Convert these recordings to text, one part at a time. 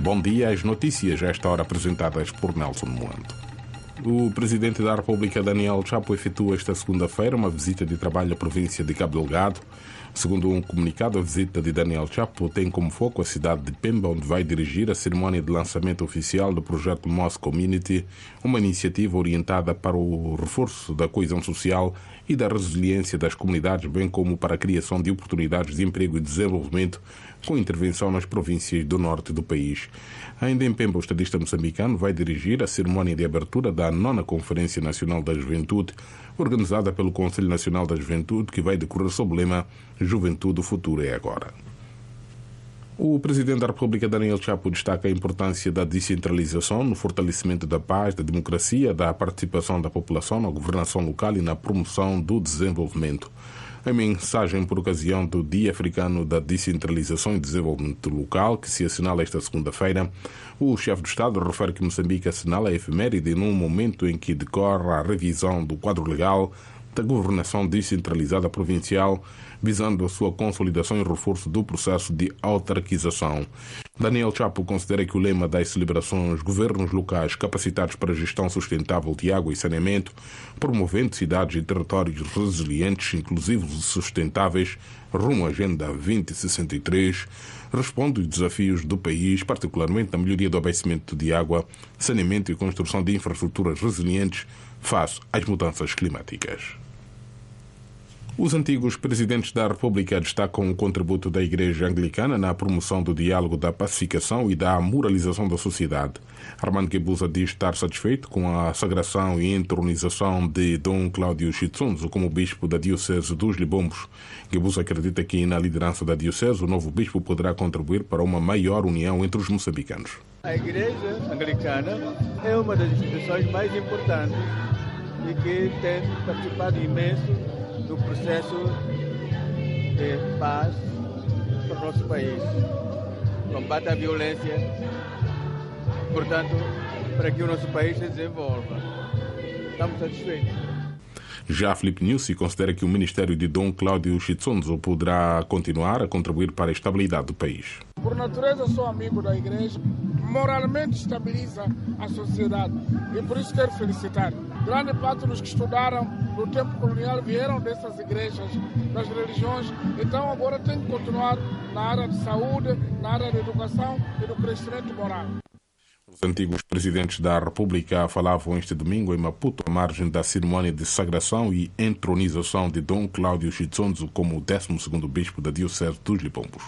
Bom dia, as notícias a esta hora apresentadas por Nelson Moando. O Presidente da República, Daniel Chapo, efetua esta segunda-feira uma visita de trabalho à província de Cabo Delgado. Segundo um comunicado, a visita de Daniel Chapo tem como foco a cidade de Pemba, onde vai dirigir a cerimónia de lançamento oficial do projeto Moss Community, uma iniciativa orientada para o reforço da coesão social e da resiliência das comunidades, bem como para a criação de oportunidades de emprego e desenvolvimento, com intervenção nas províncias do norte do país. Ainda em Pemba, o estadista moçambicano vai dirigir a cerimónia de abertura da 9ª Conferência Nacional da Juventude, organizada pelo Conselho Nacional da Juventude, que vai decorrer sob o lema Juventude, o futuro é agora. O Presidente da República, Daniel Chapo, destaca a importância da descentralização no fortalecimento da paz, da democracia, da participação da população na governação local e na promoção do desenvolvimento. Em mensagem por ocasião do Dia Africano da Descentralização e Desenvolvimento Local, que se assinala esta segunda-feira, o chefe do Estado refere que Moçambique assinala a efeméride num momento em que decorre a revisão do quadro legal da governação descentralizada provincial, visando a sua consolidação e reforço do processo de autarquização. Daniel Chapo considera que o lema das celebrações Governos Locais Capacitados para a Gestão Sustentável de Água e Saneamento, promovendo cidades e territórios resilientes, inclusivos e sustentáveis, rumo à Agenda 2063, responde aos desafios do país, particularmente na melhoria do abastecimento de água, saneamento e construção de infraestruturas resilientes face às mudanças climáticas. Os antigos presidentes da República destacam o contributo da Igreja Anglicana na promoção do diálogo, da pacificação e da moralização da sociedade. Armando Guebuza diz estar satisfeito com a sagração e entronização de Dom Cláudio Chitsunzo como bispo da Diocese dos Libombos. Guebuza acredita que na liderança da Diocese o novo bispo poderá contribuir para uma maior união entre os moçambicanos. A Igreja Anglicana é uma das instituições mais importantes e que tem participado imenso do processo de paz para o nosso país. Combate à violência, portanto, para que o nosso país se desenvolva. Estamos satisfeitos. Já Filipe Nussi considera que o ministério de Dom Cláudio Chitsunzo poderá continuar a contribuir para a estabilidade do país. Por natureza, sou amigo da Igreja, moralmente estabiliza a sociedade e por isso quero felicitar. Grande parte dos que estudaram no tempo colonial vieram dessas igrejas, das religiões, então agora tem que continuar na área de saúde, na área de educação e do crescimento moral. Os antigos presidentes da República falavam este domingo em Maputo à margem da cerimónia de sagração e entronização de Dom Cláudio Chitsunzo como o 12º bispo da Diocese dos Libombos.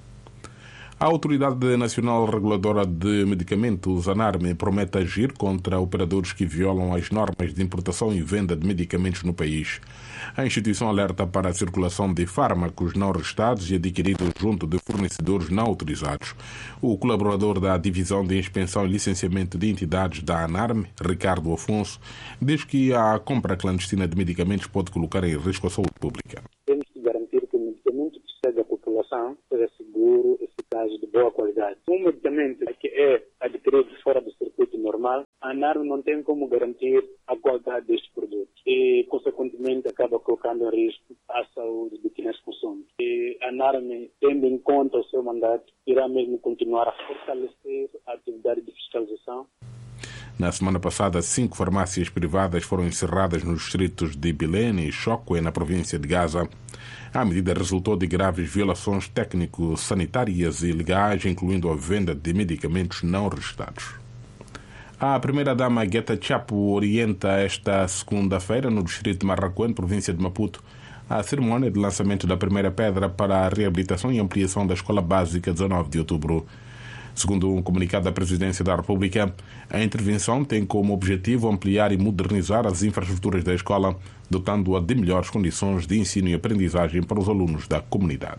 A Autoridade Nacional Reguladora de Medicamentos, ANARME, promete agir contra operadores que violam as normas de importação e venda de medicamentos no país. A instituição alerta para a circulação de fármacos não registrados e adquiridos junto de fornecedores não autorizados. O colaborador da Divisão de Inspeção e Licenciamento de Entidades da ANARME, Ricardo Afonso, diz que a compra clandestina de medicamentos pode colocar em risco a saúde pública. Temos que garantir que o medicamento que chega à população seja seguro, eficaz e de boa qualidade. Um medicamento que é adquirido fora do circuito normal, a ANARME não tem como garantir a qualidade deste produto e, consequentemente, acaba colocando em risco a saúde de quem as consome. E a ANARME, tendo em conta o seu mandato, irá mesmo continuar a fortalecer a atividade de fiscalização. Na semana passada, 5 farmácias privadas foram encerradas nos distritos de Bilene e Chokwe, na província de Gaza. A medida resultou de graves violações técnico-sanitárias e legais, incluindo a venda de medicamentos não registrados. A primeira-dama Guetta Chapo orienta esta segunda-feira, no distrito de Marraquém, província de Maputo, a cerimónia de lançamento da primeira pedra para a reabilitação e ampliação da Escola Básica 19 de Outubro. Segundo um comunicado da Presidência da República, a intervenção tem como objetivo ampliar e modernizar as infraestruturas da escola, dotando-a de melhores condições de ensino e aprendizagem para os alunos da comunidade.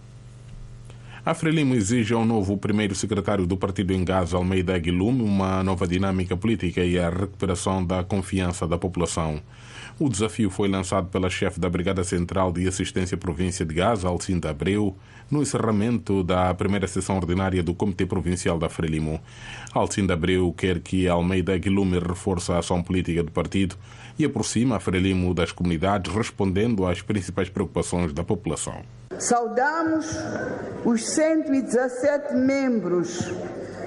A Frelimo exige ao novo primeiro secretário do partido em Gaza, Almeida Aguilume, uma nova dinâmica política e a recuperação da confiança da população. O desafio foi lançado pela chefe da Brigada Central de Assistência Província de Gaza, Alcinda Abreu, no encerramento da primeira sessão ordinária do Comitê Provincial da Frelimo. Alcinda Abreu quer que Almeida Aguilume reforce a ação política do partido e aproxima a Frelimo das comunidades, respondendo às principais preocupações da população. Saudamos os 117 membros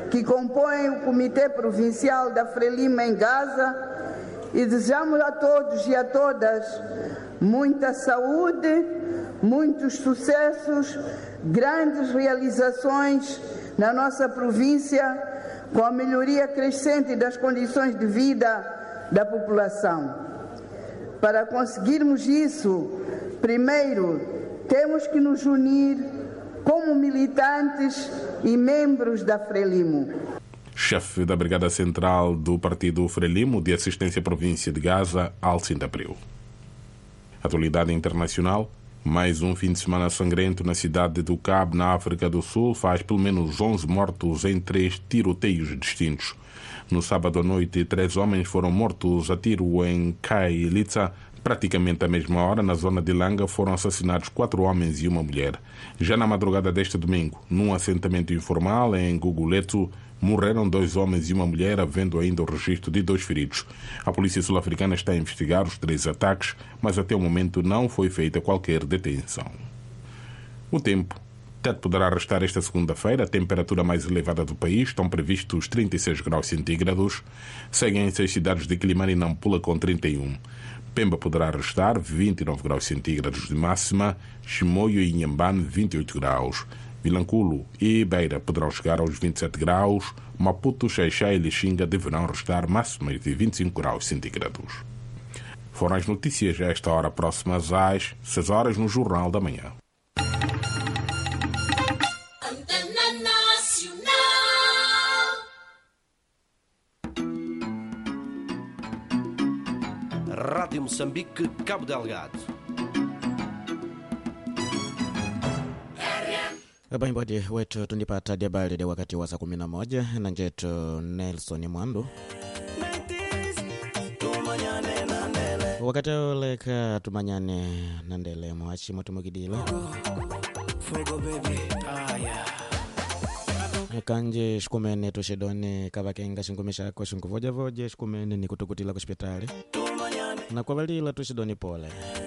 que compõem o Comitê Provincial da Frelimo em Gaza e desejamos a todos e a todas muita saúde, muitos sucessos, grandes realizações na nossa província, com a melhoria crescente das condições de vida da população. Para conseguirmos isso, primeiro temos que nos unir como militantes e membros da Frelimo. Chefe da Brigada Central do Partido Frelimo de Assistência à Província de Gaza, Alcinda Abreu. Atualidade internacional. Mais um fim de semana sangrento na cidade do Cabo, na África do Sul, faz pelo menos 11 mortos em 3 tiroteios distintos. No sábado à noite, 3 homens foram mortos a tiro em Kailitsa. Praticamente à mesma hora, na zona de Langa, foram assassinados 4 homens e uma mulher. Já na madrugada deste domingo, num assentamento informal em Guguletu, morreram 2 homens e uma mulher, havendo ainda o registro de 2 feridos. A polícia sul-africana está a investigar os 3 ataques, mas até o momento não foi feita qualquer detenção. O tempo. Teto poderá restar esta segunda-feira. A temperatura mais elevada do país estão previstos 36 graus centígrados. Seguem-se as cidades de Quilimane e Nampula com 31. Pemba poderá restar 29 graus centígrados de máxima. Chimoio e Inhambane 28 graus. Vilanculo e Beira poderão chegar aos 27 graus. Maputo, Xaixá e Lixinga deverão restar máximas de 25 graus centígrados. Foram as notícias a esta hora, próximas às 6 horas no Jornal da Manhã. Rádio Moçambique, Cabo Delgado. Baimbodi wetu tunipata habari de wakati wa saa 11 na njetu Nelson Mwandu. Wakati ule ka tumanyane nandele mwachi moto mugidila. Fuego baby. Kanje shikumene tushedone kabakenga shingumisha ko shinguvoja voje shikumene ni kutukutila ku hospitali. Na kwa balila tushedone pole.